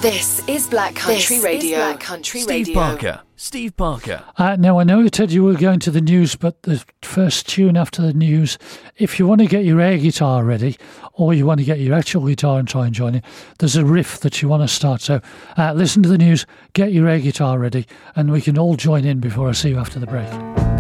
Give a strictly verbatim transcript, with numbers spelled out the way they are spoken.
This is Black Country this Radio. Black Country Steve Radio. Parker. Steve Parker. Uh, now, I know you said you were going to the news, but the first tune after the news, if you want to get your air guitar ready, or you want to get your actual guitar and try and join it, there's a riff that you want to start. So uh, listen to the news, get your air guitar ready, and we can all join in before I see you after the break.